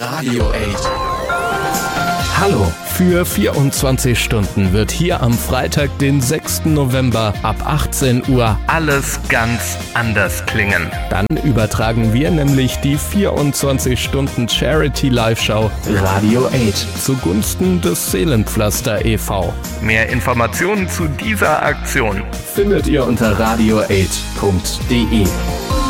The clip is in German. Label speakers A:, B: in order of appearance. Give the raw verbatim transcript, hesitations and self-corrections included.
A: Radio acht.
B: Hallo, für vierundzwanzig Stunden wird hier am Freitag, den sechsten November ab achtzehn Uhr alles ganz anders klingen. Dann übertragen wir nämlich die vierundzwanzig Stunden Charity Live-Show Radio acht zugunsten des Seelenpflaster e V Mehr Informationen zu dieser Aktion findet ihr unter radio acht punkt de.